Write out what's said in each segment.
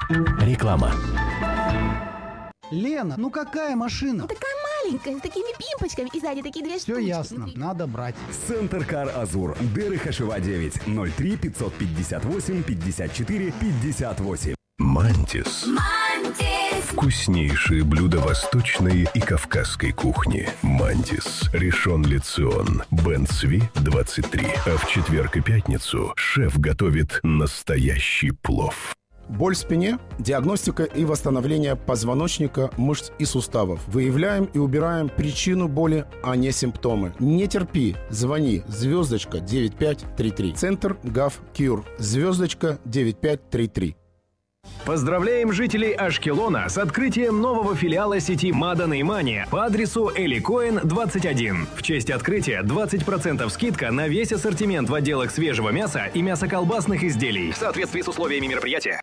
Реклама. Лена, ну какая машина? Ну такая маленькая, с такими пимпочками и сзади такие две штучки. Все ясно, внутри. надо брать. Центр Кар Азур. Деры Хашева 9. 03 558 54 58. Мантис. Вкуснейшие блюда восточной и кавказской кухни. Мантис. Ришон Ле Цион. Бен Цви, 23. А в четверг и пятницу шеф готовит настоящий плов. Боль в спине, диагностика и восстановление позвоночника, мышц и суставов. Выявляем и убираем причину боли, а не симптомы. Не терпи, звони, звездочка 9533. Центр ГАВ Кьюр, звездочка 9533. Поздравляем жителей Ашкелона с открытием нового филиала сети Мадан и Мани по адресу Эликоин, 21. В честь открытия 20% скидка на весь ассортимент в отделах свежего мяса и мясоколбасных изделий в соответствии с условиями мероприятия.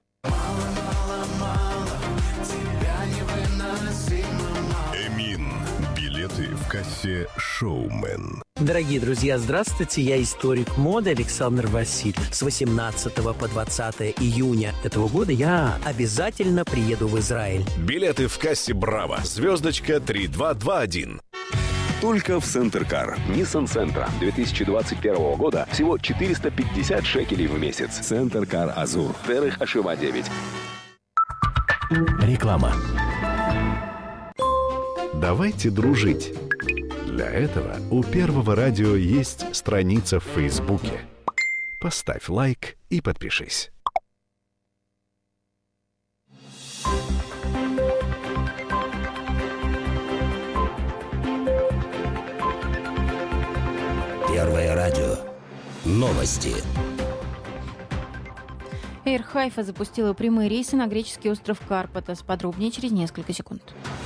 Эмин. Билеты в кассе «Шоумен». Дорогие друзья, здравствуйте, я историк моды Александр Васильев. С 18 по 20 июня этого года я обязательно приеду в Израиль. Билеты в кассе «Браво». Звездочка 3221. Только в Центр Кар. Nissan Sentra 2021 года всего 450 шекелей в месяц. Центр Кар Азур. Деры Хашева 9. Реклама. Давайте дружить. Для этого у Первого радио есть страница в Фейсбуке. Поставь лайк и подпишись. Первое радио. Новости. Air Haifa запустила прямые рейсы на греческий остров Карпатос. Подробнее через несколько секунд.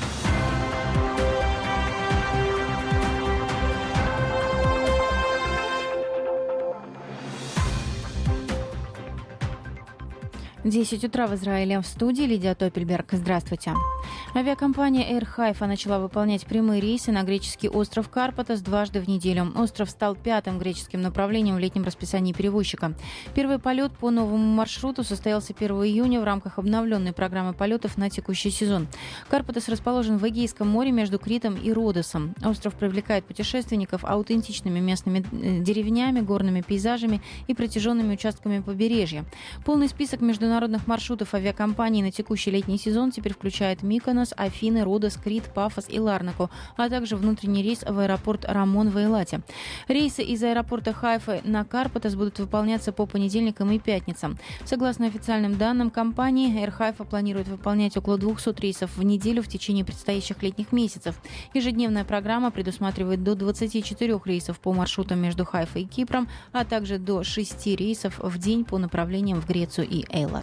В 10 утра в Израиле. В студии Лидия Топельберг. Здравствуйте. Авиакомпания Air Haifa начала выполнять прямые рейсы на греческий остров Карпатос дважды в неделю. Остров стал пятым греческим направлением в летнем расписании перевозчика. Первый полет по новому маршруту состоялся 1 июня в рамках обновленной программы полетов на текущий сезон. Карпатос расположен в Эгейском море между Критом и Родосом. Остров привлекает путешественников аутентичными местными деревнями, горными пейзажами и протяженными участками побережья. Полный список международных маршрутов авиакомпании на текущий летний сезон теперь включает Миконос, Афины, Родос, Крит, Пафос и Ларнаку, а также внутренний рейс в аэропорт Рамон в Эйлате. Рейсы из аэропорта Хайфа на Карпатос будут выполняться по понедельникам и пятницам. Согласно официальным данным компании, Air Haifa планирует выполнять около 200 рейсов в неделю в течение предстоящих летних месяцев. Ежедневная программа предусматривает до 24 рейсов по маршрутам между Хайфой и Кипром, а также до 6 рейсов в день по направлениям в Грецию и Эйлат.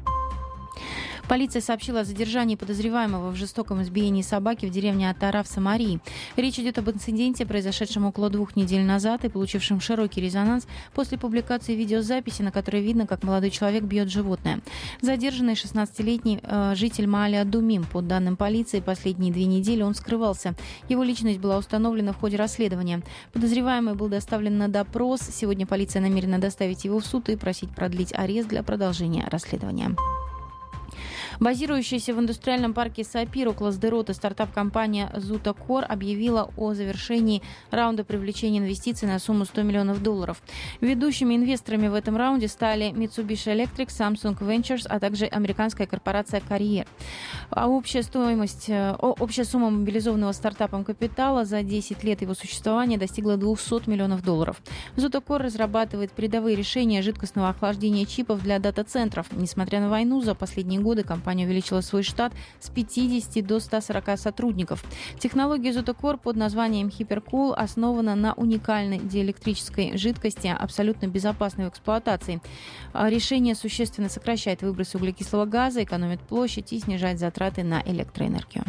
Полиция сообщила о задержании подозреваемого в жестоком избиении собаки в деревне Ат-Тара в Самарии. Речь идет об инциденте, произошедшем около 2 недель назад и получившем широкий резонанс после публикации видеозаписи, на которой видно, как молодой человек бьет животное. Задержанный 16-летний житель Маале-ад-Думим. По данным полиции, последние 2 недели он скрывался. Его личность была установлена в ходе расследования. Подозреваемый был доставлен на допрос. Сегодня полиция намерена доставить его в суд и просить продлить арест для продолжения расследования. Базирующаяся в индустриальном парке Сапир около Сдерота стартап-компания Zutacor объявила о завершении раунда привлечения инвестиций на сумму $100 миллионов. Ведущими инвесторами в этом раунде стали Mitsubishi Electric, Samsung Ventures, а также американская корпорация Carrier. Общая сумма мобилизованного стартапом капитала за 10 лет его существования достигла $200 миллионов. Zutacor разрабатывает передовые решения жидкостного охлаждения чипов для дата-центров. Несмотря на войну, за последние годы компания увеличила свой штат с 50 до 140 сотрудников. Технология Zutacor под названием HyperCool основана на уникальной диэлектрической жидкости, абсолютно безопасной в эксплуатации. Решение существенно сокращает выбросы углекислого газа, экономит площадь и снижает затраты на электроэнергию.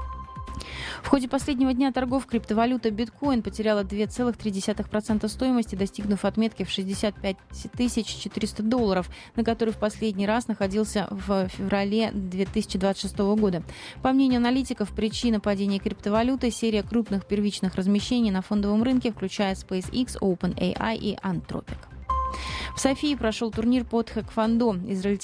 В ходе последнего дня торгов криптовалюта биткоин потеряла 2,3% стоимости, достигнув отметки в $65 400, на которой в последний раз находился в феврале 2026 года. По мнению аналитиков, причина падения криптовалюты – серия крупных первичных размещений на фондовом рынке, включая SpaceX, OpenAI и Anthropic. В Софии прошел турнир по тхэквондо.